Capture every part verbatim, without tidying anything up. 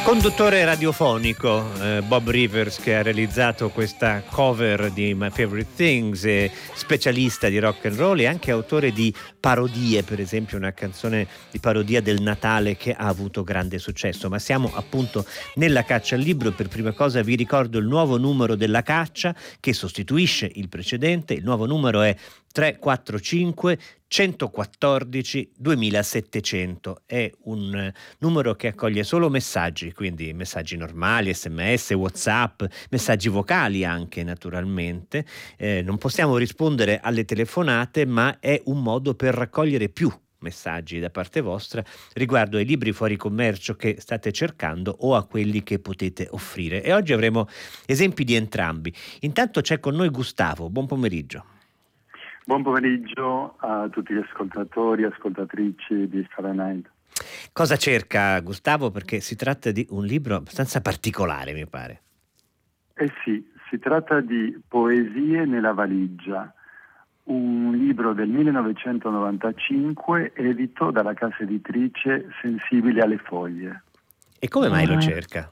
Conduttore radiofonico eh, Bob Rivers, che ha realizzato questa cover di My Favorite Things, eh, specialista di rock and roll e anche autore di parodie, per esempio una canzone di parodia del Natale che ha avuto grande successo. Ma siamo appunto nella Caccia al Libro e per prima cosa vi ricordo il nuovo numero della Caccia che sostituisce il precedente. Il nuovo numero è tre quattro cinque centoquattordici duemilasettecento. È un numero che accoglie solo messaggi, quindi messaggi normali, sms, whatsapp, messaggi vocali anche naturalmente. Eh, non possiamo rispondere alle telefonate, ma è un modo per raccogliere più messaggi da parte vostra riguardo ai libri fuori commercio che state cercando o a quelli che potete offrire. E oggi avremo esempi di entrambi. Intanto c'è con noi Gustavo. Buon pomeriggio. Buon pomeriggio a tutti gli ascoltatori e ascoltatrici di Fahrenheit. Cosa cerca Gustavo? Perché si tratta di un libro abbastanza particolare, mi pare. Eh sì, si tratta di Poesie nella valigia, un libro del millenovecentonovantacinque edito dalla casa editrice Sensibili alle Foglie. E come mai lo cerca?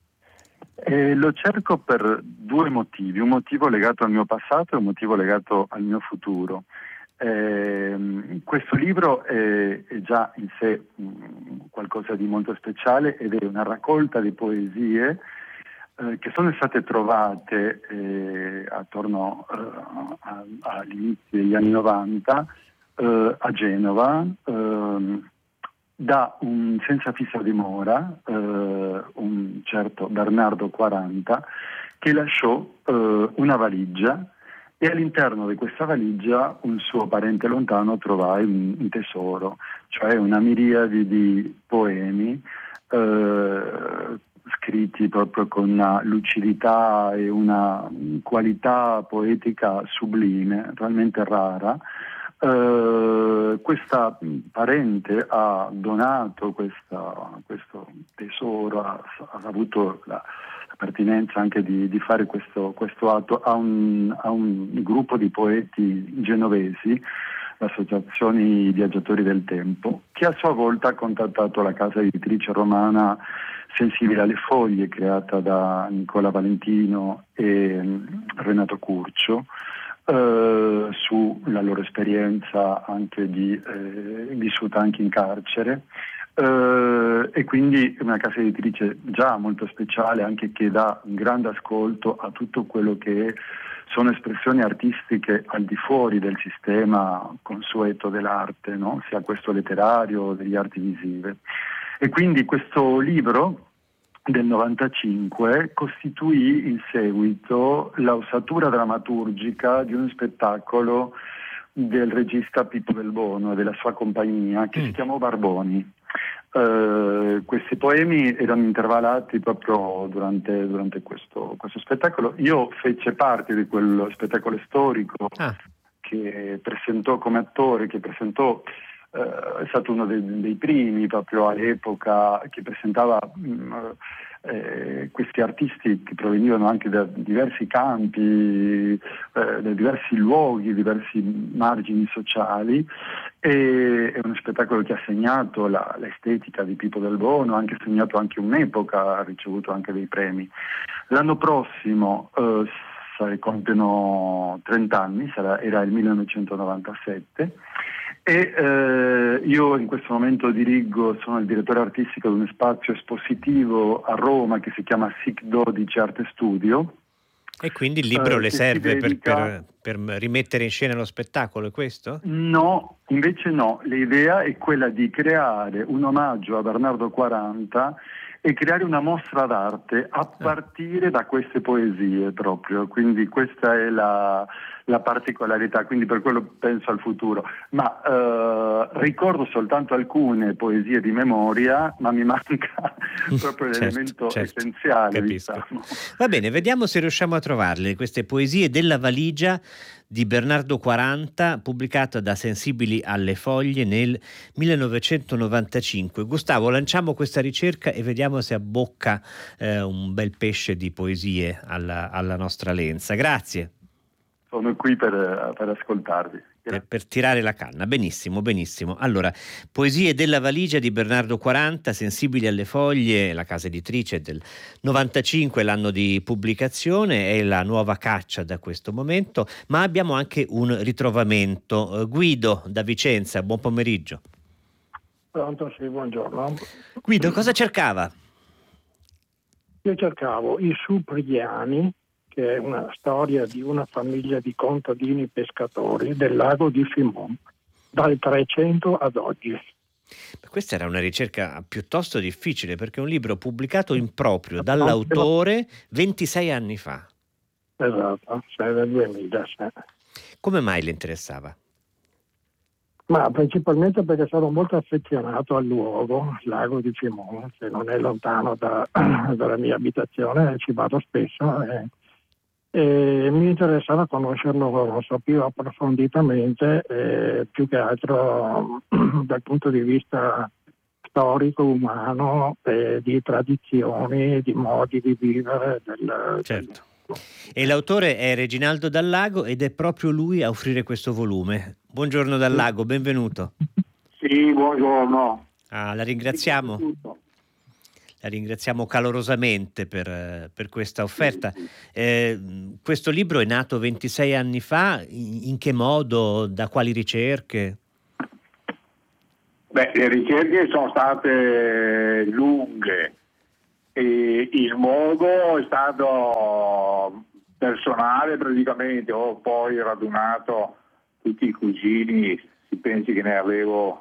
Eh, lo cerco per due motivi, un motivo legato al mio passato e un motivo legato al mio futuro. Eh, questo libro è, è già in sé mh, qualcosa di molto speciale ed è una raccolta di poesie eh, che sono state trovate eh, attorno eh, a, all'inizio degli anni novanta eh, a Genova eh, da un senza fissa dimora, eh, un certo Bernardo quaranta, che lasciò eh, una valigia e all'interno di questa valigia un suo parente lontano trovai un, un tesoro, cioè una miriade di poemi eh, scritti proprio con una lucidità e una qualità poetica sublime, realmente rara. Uh, questa parente ha donato questa, questo tesoro, ha, ha avuto la, la pertinenza anche di, di fare questo, questo atto a un, a un gruppo di poeti genovesi, l'associazione Viaggiatori del Tempo, che a sua volta ha contattato la casa editrice romana Sensibili alle Foglie, creata da Nicola Valentino e Renato Curcio, Uh, sulla loro esperienza anche di eh, vissuta anche in carcere uh, e quindi una casa editrice già molto speciale, anche che dà un grande ascolto a tutto quello che sono espressioni artistiche al di fuori del sistema consueto dell'arte, no? Sia questo letterario o degli arti visive. E quindi questo libro del novantacinque costituì in seguito l'ossatura drammaturgica di un spettacolo del regista Pippo del Bono e della sua compagnia che mm. si chiamò Barboni. Uh, questi poemi erano intervallati proprio durante, durante questo, questo spettacolo. Io fece parte di quello spettacolo storico ah. che presentò come attore, che presentò Uh, è stato uno dei, dei primi proprio all'epoca che presentava mh, eh, questi artisti che provenivano anche da diversi campi, eh, da diversi luoghi, diversi margini sociali, e è uno spettacolo che ha segnato la, l'estetica di Pippo del Bono, ha anche segnato anche un'epoca, ha ricevuto anche dei premi. L'anno prossimo uh, compiono trenta anni, sarà, era il millenovecentonovantasette. E eh, io in questo momento dirigo, sono il direttore artistico di uno spazio espositivo a Roma che si chiama S I C dodici Arte Studio. E quindi il libro eh, le serve dedica... per, per, per rimettere in scena lo spettacolo, è questo? No, invece no. L'idea è quella di creare un omaggio a Bernardo quaranta e creare una mostra d'arte a partire ah. da queste poesie proprio, quindi questa è la, la particolarità, quindi per quello penso al futuro, ma eh, ricordo soltanto alcune poesie di memoria, ma mi manca proprio certo, l'elemento certo, essenziale, capisco. diciamo. Va bene, vediamo se riusciamo a trovarle, queste poesie della valigia di Bernardo quaranta, pubblicata da Sensibili alle Foglie nel millenovecentonovantacinque. Gustavo, lanciamo questa ricerca e vediamo se abbocca eh, un bel pesce di poesie alla, alla nostra lenza. Grazie. Sono qui per, per ascoltarvi. per, per tirare la canna. Benissimo, benissimo. Allora, Poesie della valigia di Bernardo Quaranta, Sensibili alle foglie, la casa editrice del novantacinque, l'anno di pubblicazione, è la nuova caccia da questo momento, ma abbiamo anche un ritrovamento. Eh, Guido da Vicenza, buon pomeriggio. Pronto, sì, buongiorno. Guido, cosa cercava? Io cercavo I Supriani, che è una storia di una famiglia di contadini pescatori del lago di Fimon, dal Trecento ad oggi. Questa era una ricerca piuttosto difficile, perché è un libro pubblicato in proprio dall'autore ventisei anni fa. Esatto, sei del duemila. Sì. Come mai le interessava? Ma principalmente perché sono molto affezionato al luogo, il lago di Fimon, che non è lontano da, dalla mia abitazione, ci vado spesso e, e mi interessava conoscerlo, non so, più approfonditamente, e più che altro dal punto di vista storico, umano, e di tradizioni, di modi di vivere. Del, certo. Del... E l'autore è Reginaldo Dallago ed è proprio lui a offrire questo volume. Buongiorno Dallago, benvenuto. Sì, buongiorno. Ah, la ringraziamo. La ringraziamo calorosamente per, per questa offerta. Eh, questo libro è nato ventisei anni fa, in, in che modo, da quali ricerche? Beh, le ricerche sono state lunghe e il modo è stato personale praticamente, ho poi radunato tutti i cugini, si pensi che ne avevo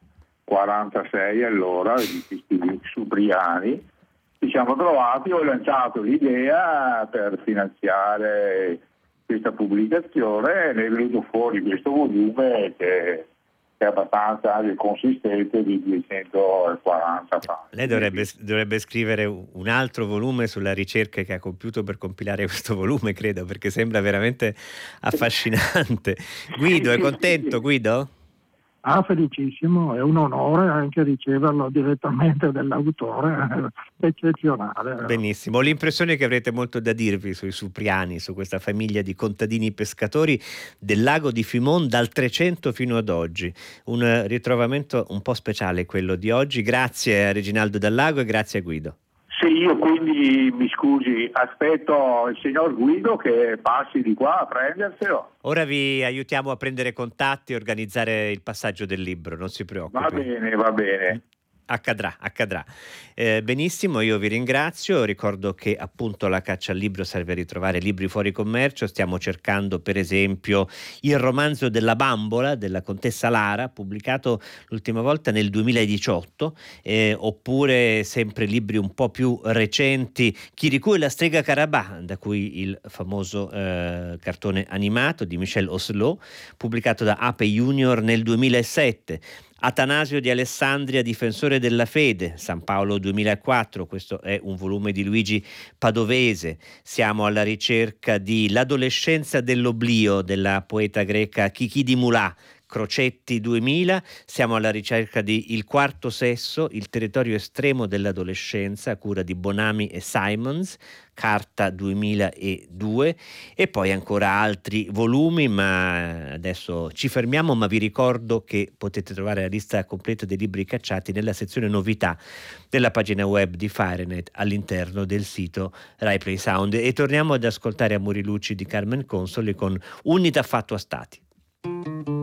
quarantasei allora, di questi Supriani, ci siamo trovati, ho lanciato l'idea per finanziare questa pubblicazione e ne è venuto fuori questo volume che è abbastanza consistente, di duecentoquaranta pagine. Lei dovrebbe, dovrebbe scrivere un altro volume sulla ricerca che ha compiuto per compilare questo volume, credo, perché sembra veramente affascinante. Guido, è contento, Guido? Ah, felicissimo, è un onore anche riceverlo direttamente dall'autore, eccezionale. Benissimo, ho l'impressione che avrete molto da dirvi sui Supriani, su questa famiglia di contadini pescatori del lago di Fimon dal Trecento fino ad oggi. Un ritrovamento un po' speciale quello di oggi. Grazie a Reginaldo Dallago e grazie a Guido. Sì, io quindi mi scusi, aspetto il signor Guido che passi di qua a prenderselo. Ora vi aiutiamo a prendere contatti e organizzare il passaggio del libro, non si preoccupi. Va bene, va bene. Accadrà, accadrà. Eh, benissimo, io vi ringrazio. Ricordo che appunto la caccia al libro serve a ritrovare libri fuori commercio. Stiamo cercando per esempio il romanzo della bambola della contessa Lara, pubblicato l'ultima volta nel duemiladiciotto, eh, oppure sempre libri un po' più recenti, Chirico e la strega Carabà, da cui il famoso eh, cartone animato di Michel Oslo, pubblicato da Ape Junior nel duemilasette. Atanasio di Alessandria, difensore della fede, San Paolo duemilaquattro, questo è un volume di Luigi Padovese. Siamo alla ricerca di L'adolescenza dell'oblio della poeta greca Kiki di Mulà, Crocetti duemila. Siamo alla ricerca di Il quarto sesso, il territorio estremo dell'adolescenza, a cura di Bonami e Simons, Carta duemiladue, e poi ancora altri volumi, ma adesso ci fermiamo, ma vi ricordo che potete trovare la lista completa dei libri cacciati nella sezione novità della pagina web di Firenet all'interno del sito Rai Play Sound. E torniamo ad ascoltare Amori Luci di Carmen Consoli con Unita fatto a stati.